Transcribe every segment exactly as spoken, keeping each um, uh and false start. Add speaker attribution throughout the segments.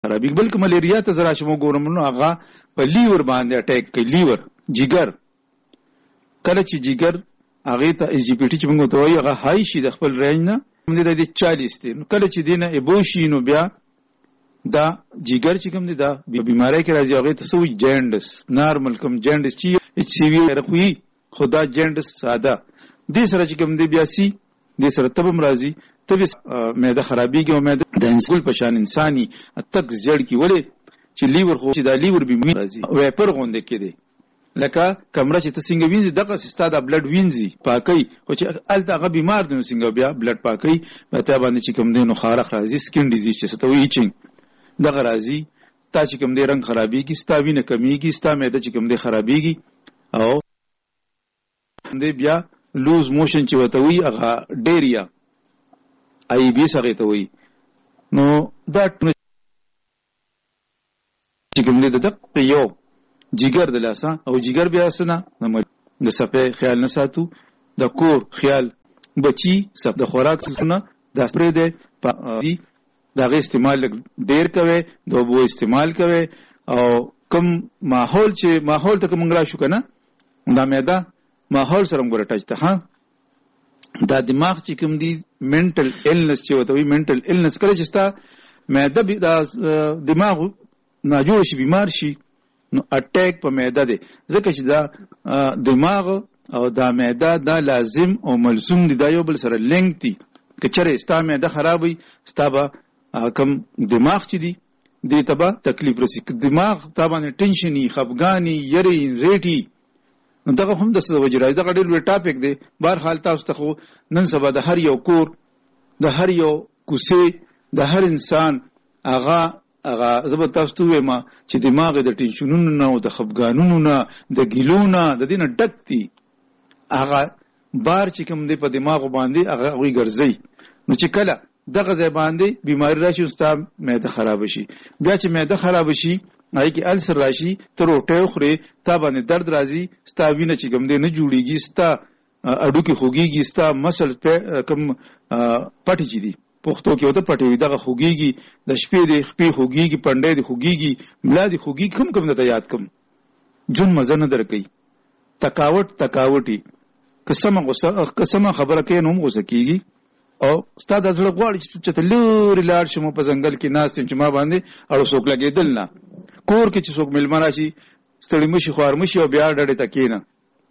Speaker 1: خرابي. بلکې ملیریا ته زرا شمو ګورم نو هغه په لیور باندې اٹیک کوي. لیور جګر کله چې جګر هغه ته اس جی پی ټي چې موږ ته وایي هغه هاي شي د خپل رینج نه موږ د چالیس دی. کله چې دینه ابوشي نو بیا دا جګر چې کوم دی دا بیماری کې راځي هغه ته سوي جاندس نارمل کوم جاندس چې ایچ سی وی رخوي خدا جاندس ساده دې سره چې کوم دی بیا سي دې سره تبم راځي تبه معده خرابيږي او معده د انسان په شان انساني تک زړ کی ولې چې لیور خو چې دا لیور بیماری راځي ویپر غونډه کې دی لکه کمره چې څنګه وینځي دغه سیستا د بلډ وینځي پاکي او چې الته هغه بیمار دی نو څنګه بیا بلډ پاکي په تا باندې چې کوم دی نو خارخ راځي سکین ډیزیز چې ستوي ایچینګ دغه راځي تا چې کوم دی رنگ خرابيږي ستا وینه کمیږي ستا معده چې کوم دی خرابيږي او دی بیا لوز موشن چې وته وی هغه ډیریا ای بي سره ته وی نو دا چې کوم دی د یو جګر د لاسه او جګر بیا سنه د صفه خیال نه ساتو د کور خیال بچي سب د خوراک څخه د سپری ده دا غي استعمال ډیر کوي د وبو استعمال کوي او کوم ماحول چې ماحول ته کوم غلا شو کنه دا معده ماحول سره موږ راټچ ته ها دا دماغ چې کوم دی منټل ایلنس چې وته وی منټل ایلنس کله چې ستا معده دا دماغ ناجوړ شي بیمار شي نو اٹیک په معده دی ځکه چې دا دماغ او دا معده دا لازم او ملزوم دي دا یو بل سره لینک دي که چېرې ستا معده خراب وي ستا به کم دماغ چې دی دې ته به تکلیف رسي دماغ تا باندې ټینشني خفګاني یری انزایټي نو دغه هم د څه د وجې راځي دغه ډېر لوی ټاپک دی بهرحال تاسو ته خو نن سبا د هر یو کور د هر یو کوڅې د هر انسان هغه هغه زه به تاسو ته وایم چې دماغ د ټینشنونو نه او د خفګانونو نه د ګیلو نه د دې نه ډک دي هغه بار چې کوم دی په دماغ باندې هغه وی ګرځي نو چې کله دغه ځای باندې بیماری راشي ستا معده خراب شي بیا چې معده خراب شي هغه کې السر راشي ته روټه خوري تا باندې درد راځي ستا وینه چې کوم دی نه جوړیږي ستا اډو کې خوږیږي ستا مسل په کوم پټی چي دي پښتو کې وته پټي دغه خوږیږي د شپې د خپې خوږیږي پنده د خوږیږي ملا د خوږیږي کوم کوم ته یاد کوم جون مزه نه درکې تکاوت تکاوټي قسمه غوسه قسمه خبره کې نوم غوسه کیږي او ستاد زړه غواړي چې ته لوري لاړ شمو په ځنګل کې ناس چې ما باندې اړو څوک لګېدل نه کور کې چې څوک ملمن راشي ستړي مشي خوار مشي او بیا ډډه تکینه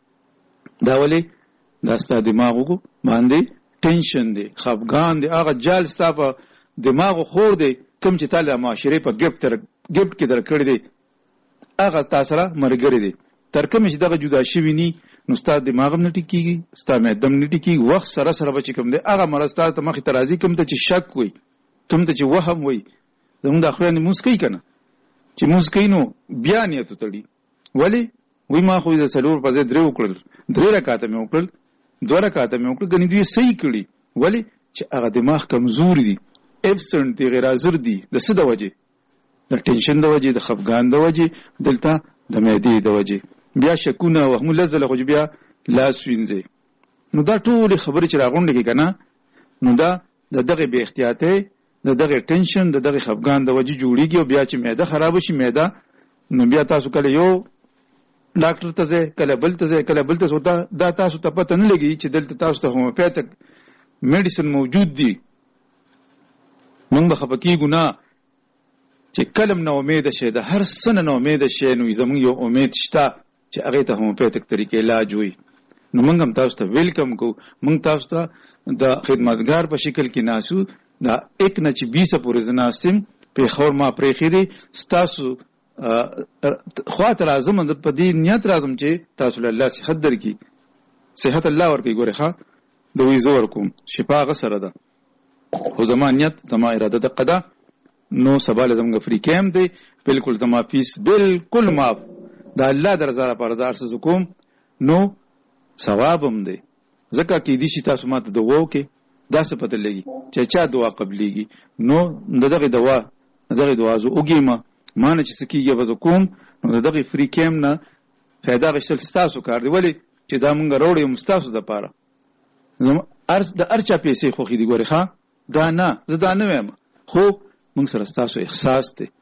Speaker 1: دا ولي دا ستاد دماغو باندې ټینشن دی خفګان دی هغه جال ستا په دماغ خور دی کوم چې تعالی معاشره په ګفت تر ګفت کې درکړی دی هغه تاسو را مرګري دی تر کوم چې دغه جدا شوی ني نو ستاسو دماغ هم نه ټیکيږي ستاسو معده هم نه ټیکيږي وخت سره سره به کوم دی هغه مرز ته مخې ته راځي کوم ته چې شک وي کوم ته چې وهم وي زموږ د اخراني موسکی کنه چې موسکی نو بیا نیت تړي ولی وای ما خو د سلور په ځای درې وکړل درې رکعات مې وکړل دوه رکعات مې وکړل غني دوی صحیح کړي ولی چې هغه دماغ کمزور دي ابسنت دي غیر حاضر دي د څه د وجه د ټینشن د وجه د خفګان د وجه دلته د معدې د وجه بیا شکونه وهم لزله خو بیا لاس وینځي نو دا ټول خبرې چې راغونډه کې کنه نو دا د دغه بے احتیاطي د دغه ټینشن د دغه خفګان د وجه جوړیږي او بیا چې معده خراب شي معده نو بیا تاسو کله یو ډاکټر ته ځئ کله بل ته ځئ کله بل ته ځئ دا تاسو ته پته نه لګي چې دلته تاسو ته هومیوپیتک میډیسن موجود دي موږ به خپه کیږو نه چې کلم نه امید شي د هر سنه نه امید شي نو زموږ یو امید شته چې هغه ته هومیوپیتک طریقې علاج وي نو موږ هم تاسو ته ویلکم کو موږ تاسو ته د خدمتګار په شکل کې ناسو دا یک نه چې بیس پورې زناستم په خور ما پرېخې دي تاسو خواته لازم د پدې نیت لازم چې تاسو له الله صحت درکې صحت الله ورکې ګوره ښا د وې زور کوم شفا غسره ده خو زما نیت زما اراده ده قدا نو سبا لازم غفري کېم دی بالکل زما فیس بالکل معاف دا الله درزاره پر زار سز کوم نو ثوابم دی زکه کې دي چې تاسو ماته دعا وکي دا څه پته لګي چې چا دعا قبليږي نو دغه دعا دغه دعا زو وګیما مانه چې سکیږي به کوم نو دغه فری کېم نه फायदा غشل تاسو کار دی ولی چې دا مونږ وروړې مستاسو د پاره زم ارز د ارچا پیسې خو خې دی ګوري ښا دا نه زه دا نه وایم خو مونږ سره تاسو احساس دی